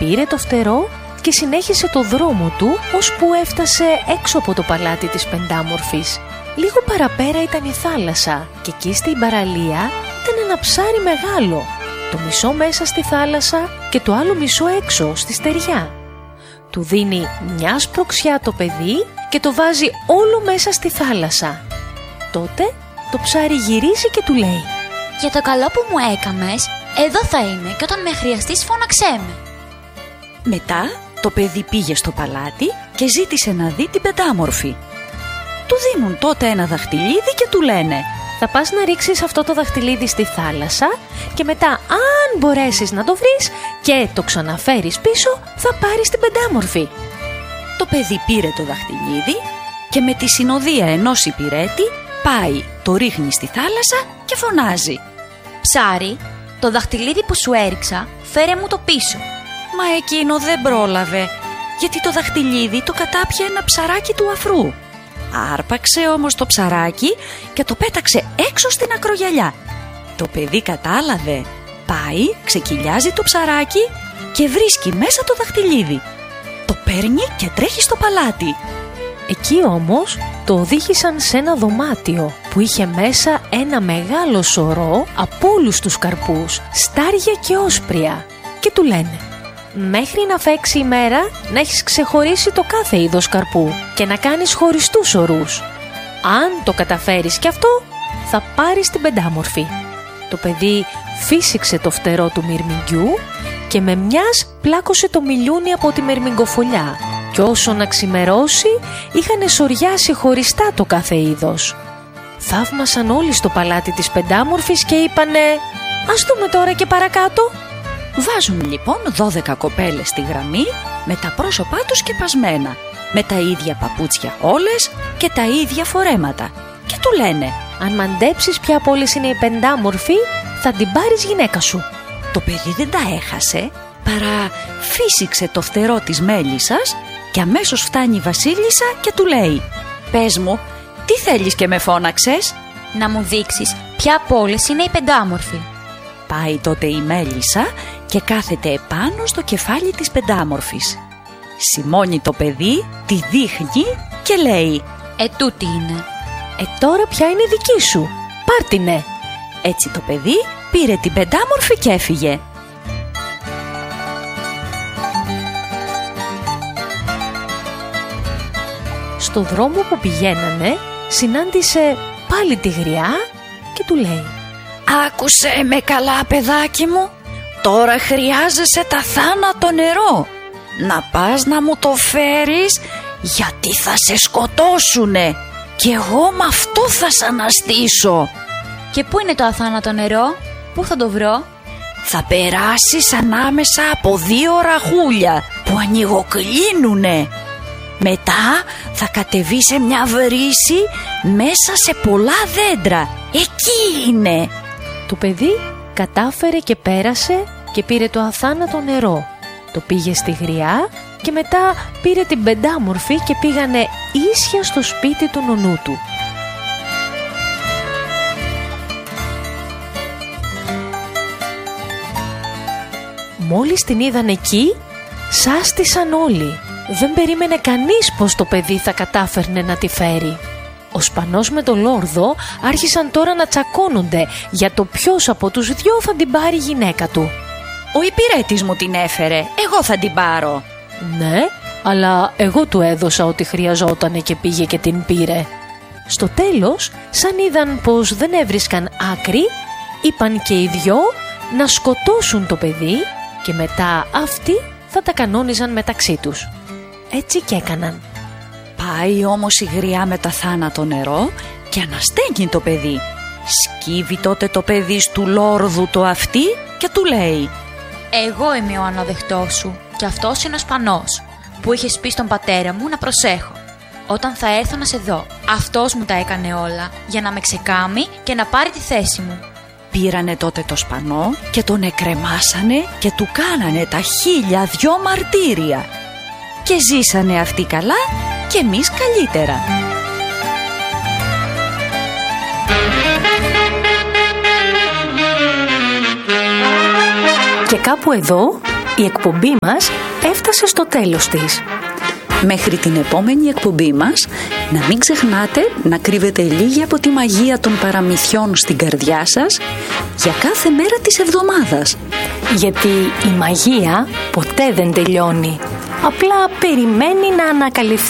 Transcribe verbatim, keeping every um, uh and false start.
πήρε το φτερό και συνέχισε το δρόμο του, ώσπου έφτασε έξω από το παλάτι της Πεντάμορφης. Λίγο παραπέρα ήταν η θάλασσα και εκεί στην παραλία ήταν ένα ψάρι μεγάλο, το μισό μέσα στη θάλασσα και το άλλο μισό έξω στη στεριά. Του δίνει μια σπρωξιά το παιδί και το βάζει όλο μέσα στη θάλασσα. Τότε το ψάρι γυρίζει και του λέει: «Για το καλό που μου έκαμες, εδώ θα είμαι και όταν με χρειαστείς φώναξέ με». Μετά το παιδί πήγε στο παλάτι και ζήτησε να δει την Πεντάμορφη. Του δίνουν τότε ένα δαχτυλίδι και του λένε: «Θα πας να ρίξεις αυτό το δαχτυλίδι στη θάλασσα και μετά αν μπορέσεις να το βρεις και το ξαναφέρεις πίσω, θα πάρεις την Πεντάμορφη». Το παιδί πήρε το δαχτυλίδι και με τη συνοδεία ενός υπηρέτη πάει, το ρίχνει στη θάλασσα και φωνάζει: «Ψάρι, το δαχτυλίδι που σου έριξα, φέρε μου το πίσω». Μα εκείνο δεν πρόλαβε, γιατί το δαχτυλίδι το κατάπιε ένα ψαράκι του αφρού. Άρπαξε όμως το ψαράκι και το πέταξε έξω στην ακρογιαλιά. Το παιδί κατάλαβε, πάει, ξεκυλιάζει το ψαράκι και βρίσκει μέσα το δαχτυλίδι. Το παίρνει και τρέχει στο παλάτι. Εκεί όμως το οδήγησαν σε ένα δωμάτιο που είχε μέσα ένα μεγάλο σωρό από όλους τους καρπούς, στάρια και όσπρια, και του λένε: «Μέχρι να φέξει η μέρα να έχεις ξεχωρίσει το κάθε είδος καρπού και να κάνεις χωριστούς σωρούς. Αν το καταφέρεις κι αυτό, θα πάρεις την Πεντάμορφη». Το παιδί φύσηξε το φτερό του μυρμηγκιού και με μιας πλάκωσε το μιλιούνι από τη μυρμηγκοφολιά, και όσο να ξημερώσει είχανε σοριάσει χωριστά το κάθε είδος. Θαύμασαν όλοι στο παλάτι της Πεντάμορφης και είπανε: «Ας δούμε τώρα και παρακάτω». Βάζουν λοιπόν δώδεκα κοπέλες στη γραμμή με τα πρόσωπά τους σκεπασμένα, με τα ίδια παπούτσια όλες και τα ίδια φορέματα, και του λένε: «Αν μαντέψεις ποια από όλες είναι η Πεντάμορφη, θα την πάρεις γυναίκα σου». Το παιδί δεν τα έχασε, παρά φύσηξε το φτερό της μέλισσας και αμέσως φτάνει η βασίλισσα και του λέει: «Πες μου, τι θέλεις και με φώναξες?» «Να μου δείξεις ποια από όλες είναι η Πεντάμορφη». Πάει τότε η μέλισσα και κάθεται επάνω στο κεφάλι της Πεντάμορφης. Σημώνει το παιδί, τη δείχνει και λέει: «Ε, τούτη είναι». «Ε, τώρα πια είναι δική σου, πάρ' τινε». Έτσι το παιδί πήρε την Πεντάμορφη και έφυγε. Στο δρόμο που πηγαίνανε συνάντησε πάλι τη Γριά και του λέει: «Άκουσέ με καλά, παιδάκι μου, τώρα χρειάζεσαι τα θάνατο νερό. Να πας να μου το φέρεις, γιατί θα σε σκοτώσουνε και εγώ με αυτό θα σ' αναστήσω». «Και πού είναι το αθάνατο νερό, πού θα το βρω?» «Θα περάσεις ανάμεσα από δύο ραχούλια που ανοιγοκλίνουνε. Μετά θα κατεβείς σε μια βρύση μέσα σε πολλά δέντρα. Εκεί είναι». Το παιδί κατάφερε και πέρασε και πήρε το αθάνατο νερό. Το πήγε στη Γριά και μετά πήρε την Πεντάμορφη και πήγανε ίσια στο σπίτι του νονού του. Μόλις την είδαν εκεί, σάστησαν όλοι. Δεν περίμενε κανείς πως το παιδί θα κατάφερνε να τη φέρει. Ο Σπανός με τον Λόρδο άρχισαν τώρα να τσακώνονται για το ποιος από τους δυο θα την πάρει γυναίκα του. «Ο υπηρέτης μου την έφερε, εγώ θα την πάρω». «Ναι, αλλά εγώ του έδωσα ό,τι χρειαζότανε και πήγε και την πήρε». Στο τέλος, σαν είδαν πως δεν έβρισκαν άκρη, είπαν και οι δυο να σκοτώσουν το παιδί και μετά αυτοί θα τα κανόνιζαν μεταξύ τους. Έτσι και έκαναν. Πάει όμως η Γριά με τα θάνατο νερό και ανασταίνει το παιδί. Σκύβει τότε το παιδί στου Λόρδου το αυτί και του λέει: «Εγώ είμαι ο αναδεχτός σου και αυτός είναι ο Σπανός που είχες πει στον πατέρα μου να προσέχω όταν θα έρθω να σε δω. Αυτός μου τα έκανε όλα για να με ξεκάμει και να πάρει τη θέση μου». Πήρανε τότε το Σπανό και τον εκρεμάσανε και του κάνανε τα χίλια δυο μαρτύρια. Και ζήσανε αυτοί καλά και εμείς καλύτερα. Και κάπου εδώ η εκπομπή μας έφτασε στο τέλος της. Μέχρι την επόμενη εκπομπή μας, να μην ξεχνάτε να κρύβετε λίγη από τη μαγεία των παραμυθιών στην καρδιά σας για κάθε μέρα της εβδομάδας. Γιατί η μαγεία ποτέ δεν τελειώνει. Απλά περιμένει να ανακαλυφθεί.